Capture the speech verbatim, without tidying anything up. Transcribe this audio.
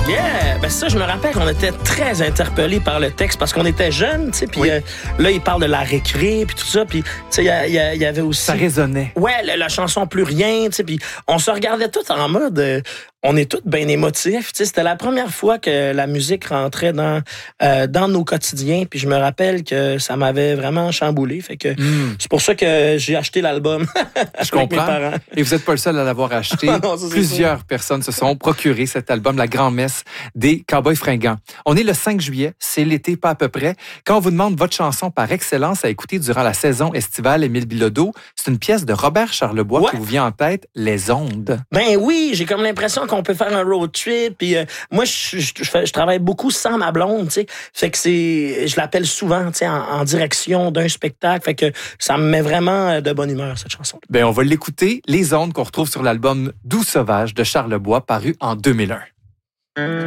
Yeah! Ben ça, je me rappelle qu'on était très interpellés par le texte parce qu'on était jeunes, tu sais, puis oui. euh, là, il parle de la récré, puis tout ça, puis tu sais, il y, y, y avait aussi... Ça résonnait. Ouais, la, la chanson Plus rien, tu sais, puis on se regardait tous en mode... Euh, on est tous bien émotifs, tu sais, c'était la première fois que la musique rentrait dans euh, dans nos quotidiens, puis je me rappelle que ça m'avait vraiment chamboulé, fait que mm. c'est pour ça que j'ai acheté l'album. Je comprends. Mes parents. Et vous n'êtes pas le seul à l'avoir acheté. non, ça, Plusieurs personnes se sont procuré cet album, La Grand-Messe des Cowboys Fringants. On est le cinq juillet, c'est l'été, pas à peu près. Quand on vous demande votre chanson par excellence à écouter durant la saison estivale, Émile Bilodeau, c'est une pièce de Robert Charlebois ouais. qui vous vient en tête, Les Ondes. Ben oui, j'ai comme l'impression qu'on peut faire un road trip. Puis euh, moi, je, je, je, je travaille beaucoup sans ma blonde, tu sais. Fait que c'est, je l'appelle souvent, tu sais, en, en direction d'un spectacle. Fait que ça me met vraiment de bonne humeur, cette chanson. Ben on va l'écouter, Les Ondes qu'on retrouve sur l'album Doux Sauvage de Charlebois, paru en deux mille un.